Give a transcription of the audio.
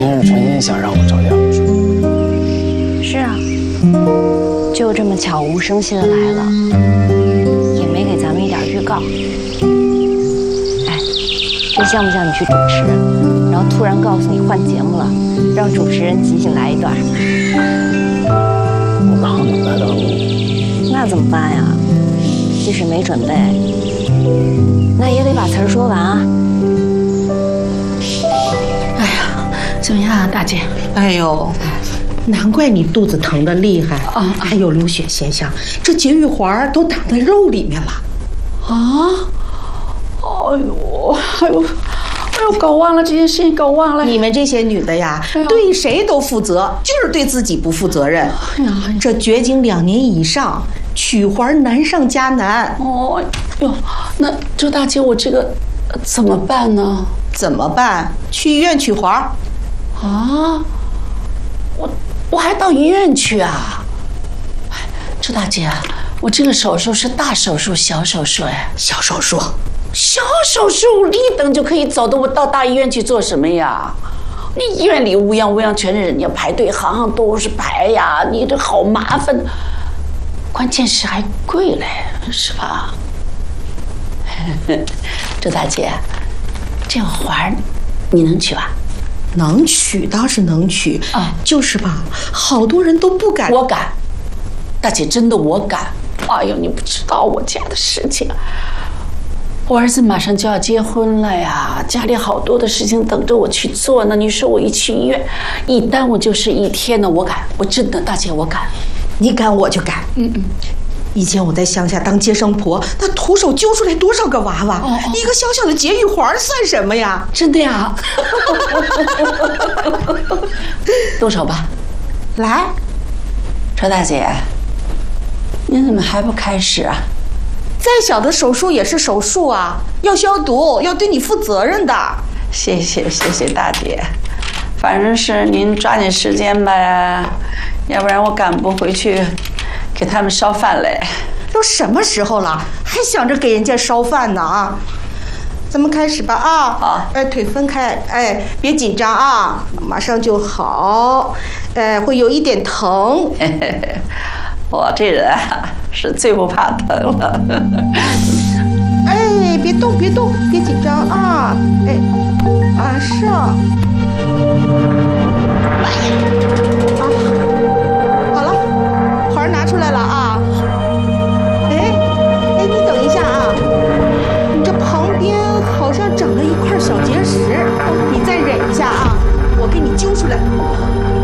您是诚心想让我找梁女士？ 是啊，就这么悄无声息的来了，也没给咱们一点预告。哎，这像不像你去主持，然后突然告诉你换节目了，让主持人即兴来一段？ 我刚好能来到你， 那怎么办呀？即使没准备，那也得把词儿说完啊。 哎呀，怎么样啊，大姐？ 哎呦，难怪你肚子疼得厉害啊，还有流血现象，这节育环都挡在肉里面了。 啊？哎呦，搞忘了这件事情，搞忘了。 你们这些女的呀，对谁都负责，就是对自己不负责任。 哎呀， 这绝经2年以上，取环难上加难。 哦哟，那周大姐，我这个怎么办呢？ 怎么办？去医院取环。 啊，我还到医院去啊？周大姐，我这个手术是大手术、小手术？哎， 小手术。 小手术立等就可以走的，我到大医院去做什么呀？你医院里乌泱全是人，要排队，行行都是排呀，你这好麻烦，关键是还贵嘞，是吧？周大姐，这个环你能取吧？ 能取倒是能取啊，就是吧，好多人都不敢。 我敢，大姐，真的我敢。哎呦，你不知道我家的事情。我儿子马上就要结婚了呀，家里好多的事情等着我去做呢。你说我一去医院，一耽误就是1天呢。我敢，我真的，大姐，我敢。 你敢我就敢。以前我在乡下当接生婆，那徒手揪出来多少个娃娃，一个小小的节育环算什么呀？ 真的呀。动手吧。 来， 周大姐，您怎么还不开始啊？ 再小的手术也是手术啊，要消毒，要对你负责任的。 谢谢大姐，反正是您抓紧时间吧，要不然我赶不回去给他们烧饭嘞。 都什么时候了，还想着给人家烧饭呢啊！咱们开始吧啊！ 好， 哎，腿分开，哎，别紧张啊，马上就好，哎，会有一点疼。 我这人啊，是最不怕疼了。 哎，别动，别紧张啊！哎，马上。啊，好了，环拿出来了啊！哎，你等一下啊！你这旁边好像长了一块小结石，你再忍一下啊！我给你揪出来。